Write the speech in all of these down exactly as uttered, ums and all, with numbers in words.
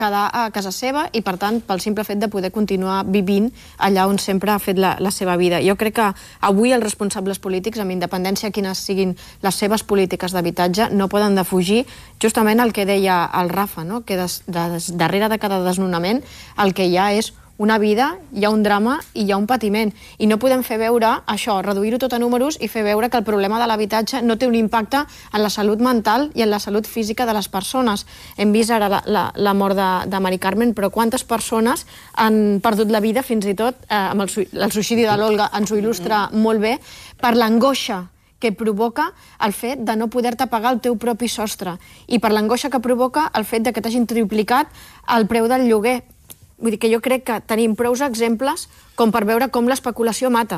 quedar a casa seva i, per tant, pel simple fet de poder continuar vivint allà on sempre ha fet la, la seva vida. Jo crec que avui els responsables polítics, amb independència quines siguin les seves polítiques d'habitatge, no poden defugir justament el que deia el Rafa, no? Que des, des, darrere de cada desnonament el que hi ha és una vida, hi ha un drama i hi ha un patiment. I no podem fer veure això, reduir-ho tot a números i fer veure que el problema de l'habitatge no té un impacte en la salut mental i en la salut física de les persones. Hem vist ara la, la, la mort de, de Mari Carmen, però quantes persones han perdut la vida, fins i tot, eh, amb el, el suïcidi de l'Olga ens ho il·lustra molt bé, per l'angoixa que provoca el fet de no poder-te pagar el teu propi sostre i per l'angoixa que provoca el fet de que t'hagin triplicat el preu del lloguer. Vull dir que jo crec que tenim prou exemples com per veure com l'especulació mata.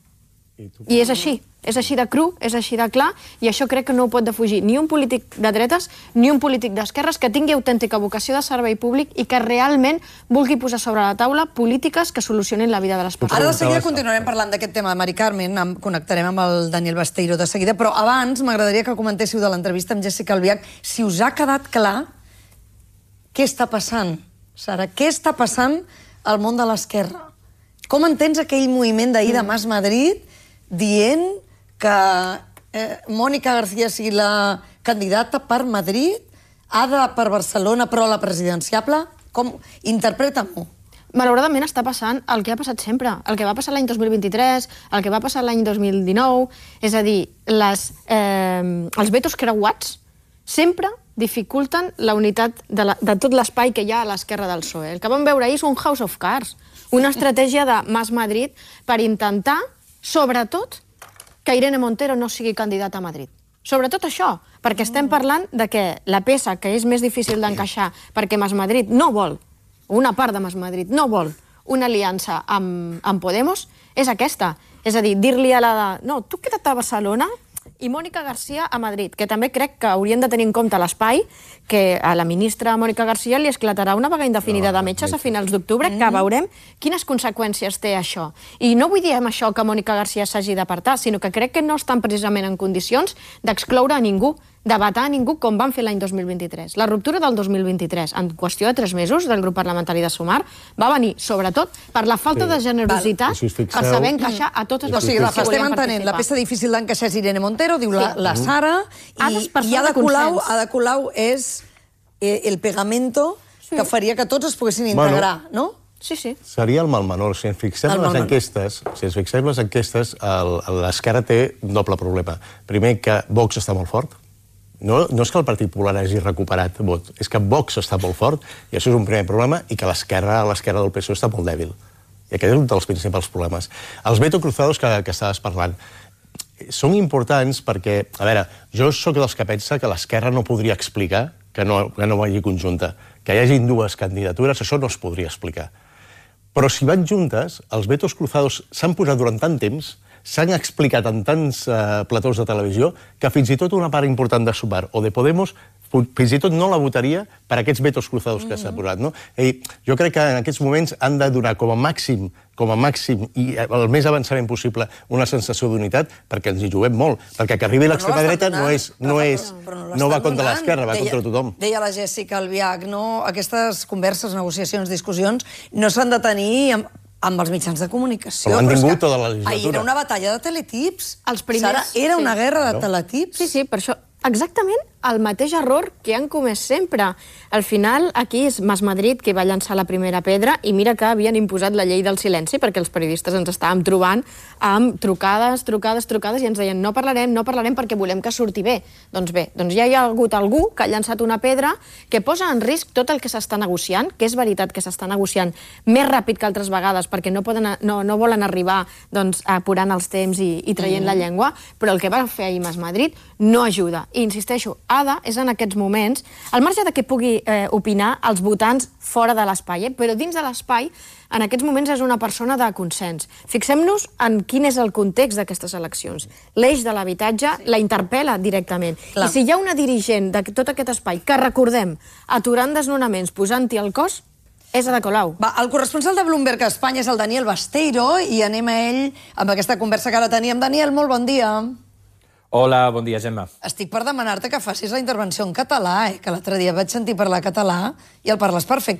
I és així, és així de cru, és així de clar, i això crec que no ho pot defugir ni un polític de dretes ni un polític d'esquerres que tingui autèntica vocació de servei públic i que realment vulgui posar sobre la taula polítiques que solucionin la vida de les persones. Ara de seguida continuarem parlant d'aquest tema de Mari Carmen, connectarem amb el Daniel Besteiro de seguida, però abans m'agradaria que comentéssiu de l'entrevista amb Jessica Albiach si us ha quedat clar què està passant. Sara, què està passant al món de l'esquerra? Com entens aquell moviment d'ahir de Mas Madrid dient que eh, Mònica García sigui la candidata per Madrid, Ada per Barcelona, però la presidenciable? Com? Interpreta-m'ho. Malauradament està passant el que ha passat sempre, el que va passar l'any dos mil vint-i-tres, el que va passar l'any dos mil dinou, és a dir, les, eh, els vetos creuats sempre dificulten la unitat de, la, de tot l'espai que hi ha a l'esquerra del P S O E. El que vam veure ahir és un House of Cards, una estratègia de Mas Madrid per intentar, sobretot, que Irene Montero no sigui candidata a Madrid. Sobretot això, perquè estem parlant de que la peça que és més difícil d'encaixar perquè Mas Madrid no vol, una part de Mas Madrid no vol una aliança amb, amb Podemos, és aquesta. És a dir, dir-li a la de... No, tu queda't a Barcelona i Mònica García a Madrid, que també crec que haurien de tenir en compte l'espai, que a la ministra Mònica García li esclatarà una vaga indefinida de metges a finals d'octubre, que veurem quines conseqüències té això. I no vull dir amb això que Mònica García s'hagi d'apartar, sinó que crec que no estan precisament en condicions d'excloure a ningú, de vetar a ningú com van fer l'any dos mil vint-i-tres. La ruptura del dos mil vint-i-tres, en qüestió de tres mesos del grup parlamentari de Sumar, va venir, sobretot, per la falta de generositat per saber encaixar a totes les persones que volien participar. Estem entenent, la peça difícil d'encaixar és Irene Montero, diu la Sara, i Ada Colau, Ada Colau és el pegamento que faria que tots es poguessin integrar, no? Sí, sí. Seria el mal menor. Si ens fixem en les enquestes, si ens fixem en les enquestes, l'esquerra té un doble problema. Primer, que Vox està molt fort. No, no és que el Partit Popular hagi recuperat vot, és que Vox està molt fort, i això és un primer problema, i que l'esquerra del P S O E està molt dèbil. I aquest és un dels principals problemes. Els veto cruzados que, que estaves parlant són importants perquè, a veure, jo sóc dels que pensa que l'esquerra no podria explicar que no, que no vagi conjunta. Que hi hagi dues candidatures, això no es podria explicar. Però si van juntes, els vetos cruzados s'han posat durant tant temps, s'han explicat en tants uh, platós de televisió que fins i tot una part important de Sumar o de Podemos fins i tot no la votaria per aquests vetos cruzados que s'ha posat. No? I jo crec que en aquests moments han de donar com a màxim, com a màxim i el més avançament possible una sensació d'unitat perquè ens hi juguem molt. Perquè que arribi l'extrema dreta no és, no és, no va contra l'esquerra, va contra tothom. Deia la Jessica Albiach, no? Aquestes converses, negociacions, discussions no s'han de tenir amb amb els mitjans de comunicació. Però l'han tingut tota la legislatura. Ahir era una batalla de teletips. Els primers... Sara, era una guerra de teletips. Sí, sí, per això... Exactament el mateix error que han comès sempre. Al final, aquí és Mas Madrid qui va llançar la primera pedra i mira que havien imposat la llei del silenci perquè els periodistes ens estàvem trobant amb trucades, trucades, trucades i ens deien no parlarem, no parlarem perquè volem que surti bé. Doncs bé, doncs ja hi ha hagut algú que ha llançat una pedra que posa en risc tot el que s'està negociant, que és veritat que s'està negociant més ràpid que altres vegades perquè no, poden, no, no volen arribar doncs, apurant els temps i, i traient mm. la llengua, però el que va fer ahir Mas Madrid no ajuda. I insisteixo, Ada és en aquests moments, al marge de que pugui eh, opinar els votants fora de l'espai, eh? Però dins de l'espai, en aquests moments és una persona de consens. Fixem-nos en quin és el context d'aquestes eleccions. L'eix de l'habitatge la interpel·la directament. Clar. I si hi ha una dirigent de tot aquest espai que, recordem, aturant desnonaments, posant-hi el cos, és Ada Colau. Va, el corresponsal de Bloomberg a Espanya és el Daniel Besteiro i anem a ell amb aquesta conversa que ara teníem. Daniel, molt bon dia. Hola, bon dia, Gemma. Estic per demanar-te que facis la intervenció en català, eh? Que l'altre dia vaig sentir parlar català i el parles perfecte.